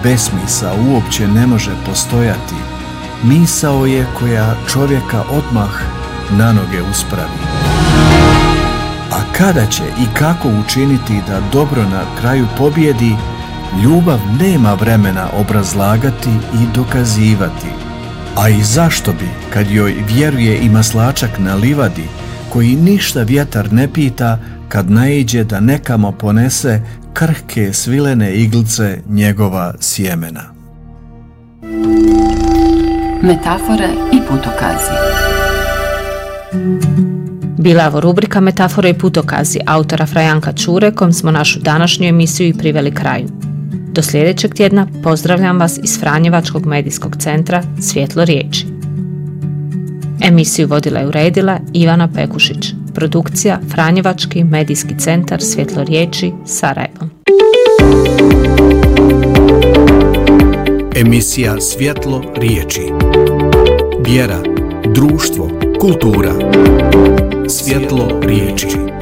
besmisao uopće ne može postojati, misao je koja čovjeka odmah na noge uspravi. A kada će i kako učiniti da dobro na kraju pobjedi, ljubav nema vremena obrazlagati i dokazivati. A i zašto bi, kad joj vjeruje i maslačak na livadi, koji ništa vjetar ne pita, kad naiđe da nekamo ponese krhke svilene iglice njegova sjemena. Metafore i putokazi. Bila je ovo rubrika Metafore i putokazi autora Frajanka Čure, kojom smo našu današnju emisiju i priveli kraju. Do sljedećeg tjedna pozdravljam vas iz Franjevačkog medijskog centra Svjetlo riječi. Emisiju vodila i uredila Ivana Pekušić. Produkcija Franjevački medijski centar Svjetlo riječi, Sarajevo. Emisija Svjetlo riječi. Vjera, društvo, kultura. Svjetlo riječi.